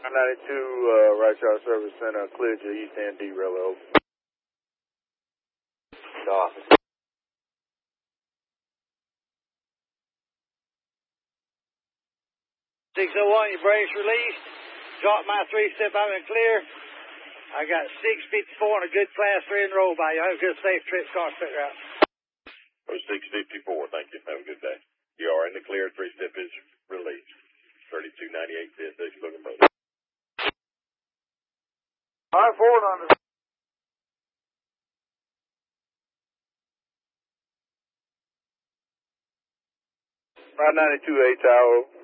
Right Yard Service Center, cleared to East End D Railroad. Office. 601, your brakes released. Drop my 3-step out and clear. I got 654 and a good class 3 in roll by you. Have a good safe trip, car fit route. 0654, thank you. Have a good day. You are in the clear. 3-step is released. 3298 56 looking boat. All right, forward on this. Right 92 A Tower.